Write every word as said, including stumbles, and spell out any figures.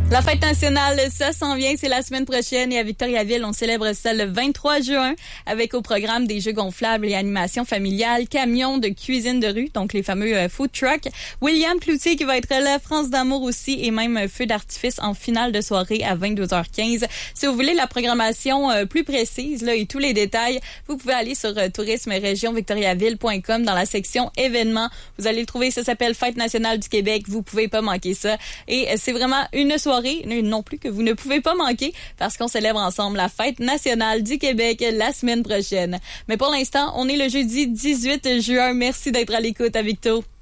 La fête nationale, ça s'en vient, c'est la semaine prochaine et à Victoriaville, on célèbre ça le vingt-trois juin avec au programme des jeux gonflables et animations familiales, camions de cuisine de rue, donc les fameux euh, food trucks. William Cloutier qui va être là, France d'amour aussi et même euh, feu d'artifice en finale de soirée à vingt-deux heures quinze. Si vous voulez la programmation euh, plus précise là et tous les détails, vous pouvez aller sur euh, tourisme région victoriaville point com dans la section événements. Vous allez le trouver, ça s'appelle Fête nationale du Québec. Vous pouvez pas manquer ça et euh, c'est vraiment une soirée non plus que vous ne pouvez pas manquer parce qu'on célèbre ensemble la fête nationale du Québec la semaine prochaine. Mais pour l'instant, on est le jeudi dix-huit juin. Merci d'être à l'écoute à Victo.